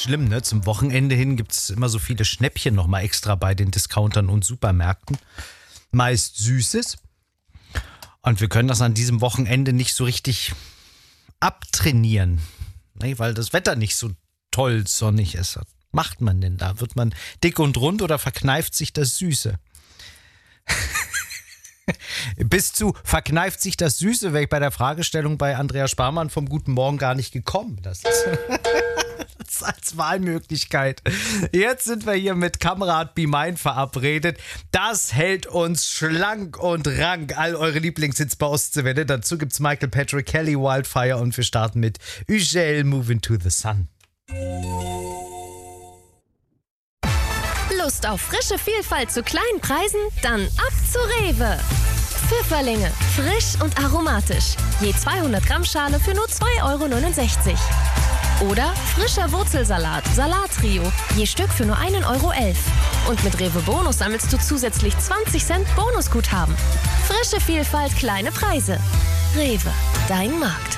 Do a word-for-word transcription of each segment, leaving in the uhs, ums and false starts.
schlimm, ne? Zum Wochenende hin gibt es immer so viele Schnäppchen nochmal extra bei den Discountern und Supermärkten. Meist Süßes. Und wir können das an diesem Wochenende nicht so richtig abtrainieren, ne? Weil das Wetter nicht so toll sonnig ist. Was macht man denn da? Wird man dick und rund oder verkneift sich das Süße? Bis zu verkneift sich das Süße, wäre ich bei der Fragestellung bei Andrea Sparmann vom Guten Morgen gar nicht gekommen. Das ist, das ist als Wahlmöglichkeit. Jetzt sind wir hier mit Kamerad Be Mine verabredet. Das hält uns schlank und rank. All eure Lieblingshits bei Ostseewelle. Dazu gibt's Michael Patrick, Kelly, Wildfire und wir starten mit Ugel, Moving to the Sun. Lust auf frische Vielfalt zu kleinen Preisen? Dann ab zu Rewe. Pfifferlinge, frisch und aromatisch. Je zweihundert Gramm Schale für nur zwei Euro neunundsechzig. Oder frischer Wurzelsalat, Salattrio, je Stück für nur ein Euro elf. Und mit Rewe Bonus sammelst du zusätzlich zwanzig Cent Bonusguthaben. Frische Vielfalt, kleine Preise. Rewe, dein Markt.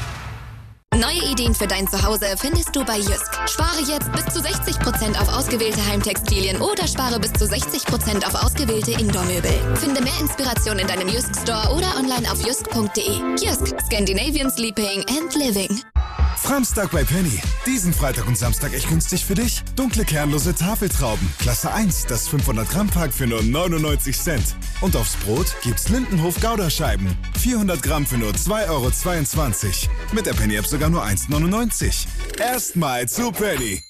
Neue Ideen für dein Zuhause findest du bei Jysk. Spare jetzt bis zu sechzig Prozent auf ausgewählte Heimtextilien oder spare bis zu sechzig Prozent auf ausgewählte Indoor-Möbel. Finde mehr Inspiration in deinem Jysk Store oder online auf jysk punkt de. Jysk, Scandinavian Sleeping and Living. Framstag bei Penny. Diesen Freitag und Samstag echt günstig für dich. Dunkle kernlose Tafeltrauben. Klasse eins, das fünfhundert Gramm Pack für nur neunundneunzig Cent. Und aufs Brot gibt's Lindenhof Gouda-Scheiben. vierhundert Gramm für nur zwei Euro zweiundzwanzig. Mit der Penny-App sogar nur eins neunundneunzig. Erstmal zu Penny.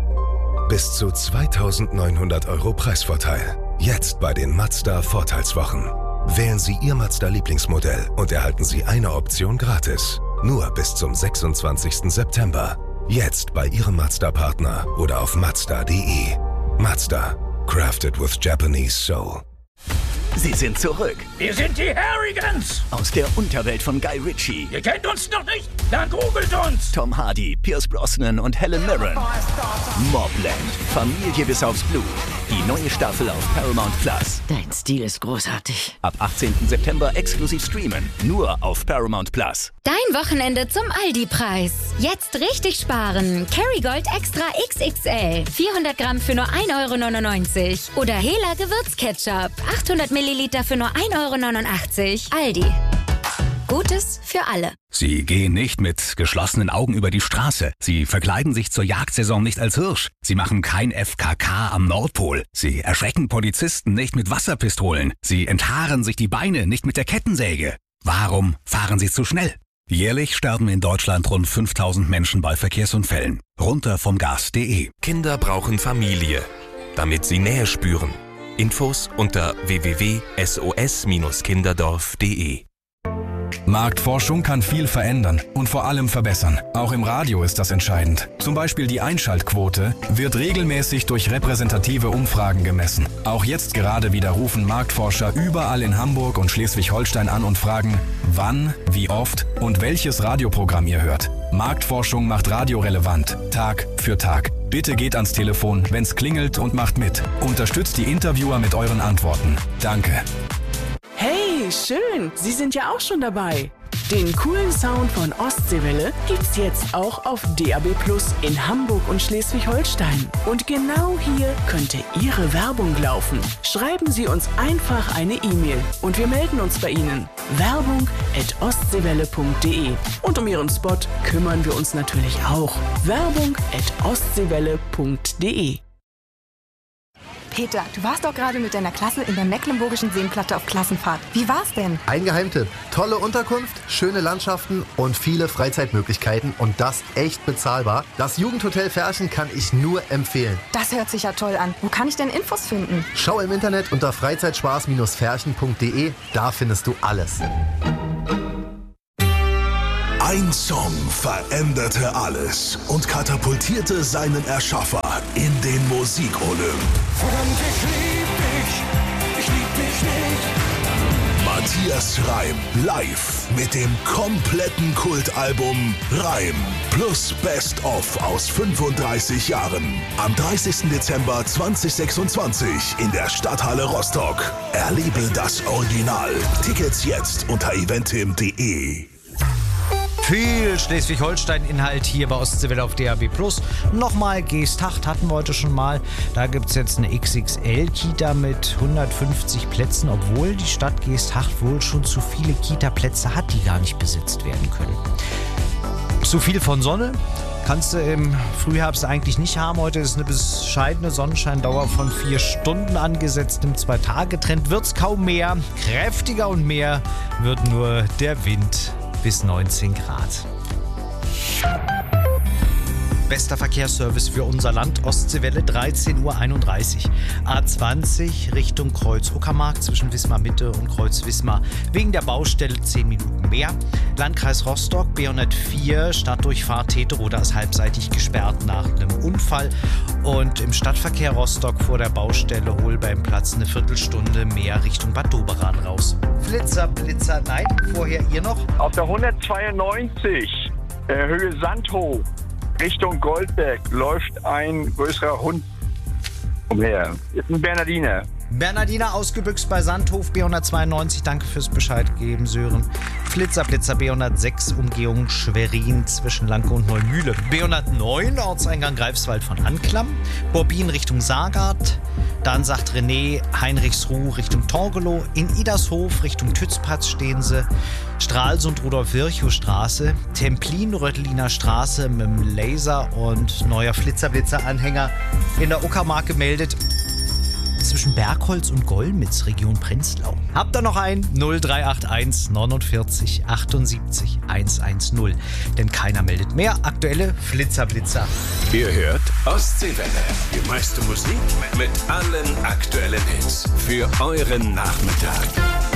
Bis zu zweitausendneunhundert Euro Preisvorteil. Jetzt bei den Mazda Vorteilswochen. Wählen Sie Ihr Mazda-Lieblingsmodell und erhalten Sie eine Option gratis. Nur bis zum sechsundzwanzigsten September. Jetzt bei Ihrem Mazda-Partner oder auf mazda punkt de. Mazda. Crafted with Japanese Soul. Sie sind zurück. Wir sind die Harrigans. Aus der Unterwelt von Guy Ritchie. Ihr kennt uns noch nicht? Dann googelt uns. Tom Hardy, Pierce Brosnan und Helen Mirren. Mobland. Familie bis aufs Blut. Die neue Staffel auf Paramount Plus. Dein Stil ist großartig. Ab achtzehnten September exklusiv streamen. Nur auf Paramount Plus. Dein Wochenende zum Aldi-Preis. Jetzt richtig sparen. Kerrygold Extra X X L. vierhundert Gramm für nur ein Euro neunundneunzig. Oder Hela Gewürzketchup. achthundert Milliliter für nur ein Euro neunundachtzig. Aldi. Gutes für alle. Sie gehen nicht mit geschlossenen Augen über die Straße. Sie verkleiden sich zur Jagdsaison nicht als Hirsch. Sie machen kein F K K am Nordpol. Sie erschrecken Polizisten nicht mit Wasserpistolen. Sie enthaaren sich die Beine nicht mit der Kettensäge. Warum fahren Sie zu schnell? Jährlich sterben in Deutschland rund fünftausend Menschen bei Verkehrsunfällen. Runter vom Gas punkt de. Kinder brauchen Familie, damit sie Nähe spüren. Infos unter w w w punkt s o s Bindestrich kinderdorf punkt de. Marktforschung kann viel verändern und vor allem verbessern. Auch im Radio ist das entscheidend. Zum Beispiel die Einschaltquote wird regelmäßig durch repräsentative Umfragen gemessen. Auch jetzt gerade wieder rufen Marktforscher überall in Hamburg und Schleswig-Holstein an und fragen, wann, wie oft und welches Radioprogramm ihr hört. Marktforschung macht Radio relevant, Tag für Tag. Bitte geht ans Telefon, wenn's klingelt und macht mit. Unterstützt die Interviewer mit euren Antworten. Danke. Hey, schön! Sie sind ja auch schon dabei. Den coolen Sound von Ostseewelle gibt's jetzt auch auf D A B Plus in Hamburg und Schleswig-Holstein. Und genau hier könnte Ihre Werbung laufen. Schreiben Sie uns einfach eine E-Mail und wir melden uns bei Ihnen. Werbung at ostseewelle punkt de. Und um Ihren Spot kümmern wir uns natürlich auch. Werbung at ostseewelle punkt de. Peter, du warst doch gerade mit deiner Klasse in der Mecklenburgischen Seenplatte auf Klassenfahrt. Wie war's denn? Ein Geheimtipp. Tolle Unterkunft, schöne Landschaften und viele Freizeitmöglichkeiten und das echt bezahlbar. Das Jugendhotel Ferchen kann ich nur empfehlen. Das hört sich ja toll an. Wo kann ich denn Infos finden? Schau im Internet unter freizeitspaß ferchen punkt de. Da findest du alles. Ein Song veränderte alles und katapultierte seinen Erschaffer in den Musikolymp. Verdammt, ich lieb dich, ich lieb dich nicht. Matthias Reim live mit dem kompletten Kultalbum Reim plus Best of aus fünfunddreißig Jahren. Am dreißigsten Dezember zweitausendsechsundzwanzig in der Stadthalle Rostock. Erlebe das Original. Tickets jetzt unter eventim punkt de. Viel Schleswig-Holstein-Inhalt hier bei Ostseewelle auf D A B plus. Nochmal Geesthacht hatten wir heute schon mal. Da gibt es jetzt eine X X L-Kita mit hundertfünfzig Plätzen, obwohl die Stadt Geesthacht wohl schon zu viele Kita-Plätze hat, die gar nicht besetzt werden können. Zu viel von Sonne kannst du im Frühherbst eigentlich nicht haben. Heute ist eine bescheidene Sonnenscheindauer von vier Stunden angesetzt. Im Zwei-Tage-Trend wird es kaum mehr. Kräftiger und mehr wird nur der Wind bis neunzehn Grad. Bester Verkehrsservice für unser Land, Ostseewelle, dreizehn Uhr einunddreißig. A zwanzig Richtung Kreuz-Uckermark zwischen Wismar-Mitte und Kreuz-Wismar. Wegen der Baustelle zehn Minuten mehr. Landkreis Rostock, B hundertvier, Stadtdurchfahrt Teterow, ist halbseitig gesperrt nach einem Unfall. Und im Stadtverkehr Rostock vor der Baustelle Holbeimplatz eine Viertelstunde mehr Richtung Bad Doberan raus. Flitzer, Blitzer, nein, vorher ihr noch? Auf der hundertzweiundneunzig, äh, Höhe Sandhof. Richtung Goldberg läuft ein größerer Hund umher. Ist ein Bernardiner. Bernardiner ausgebüxt bei Sandhof, B hundertzweiundneunzig. Danke fürs Bescheid geben, Sören. Flitzer, Blitzer, B hundertsechs, Umgehung Schwerin zwischen Lanke und Neumühle. B hundertneun, Ortseingang Greifswald von Anklam. Borbin Richtung Saargard. Dann sagt René, Heinrichsruh Richtung Torgelow. In Idershof Richtung Tützpatz stehen sie. Stralsund, Rudolf-Virchow-Straße. Templin, Röttliner Straße mit dem Laser und neuer Flitzer-Blitzer-Anhänger in der Uckermark gemeldet. Zwischen Bergholz und Golmitz, Region Prenzlau. Habt ihr noch ein? null drei acht eins neunundvierzig achtundsiebzig hundertzehn. Denn keiner meldet mehr. Aktuelle Flitzerblitzer. Ihr hört Ostseewelle. Die meiste Musik mit allen aktuellen Hits. Für euren Nachmittag.